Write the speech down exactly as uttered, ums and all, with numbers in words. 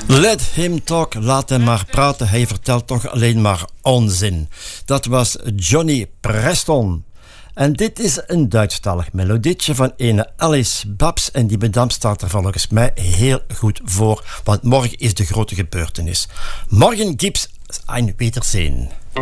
Let him talk, laat hem maar praten, hij vertelt toch alleen maar onzin. Dat was Johnny Preston. En dit is een Duitsstalig melodietje van ene Alice Babs. En die madame staat er volgens mij heel goed voor. Want morgen is de grote gebeurtenis. Morgen gibt's ein Wiedersehen.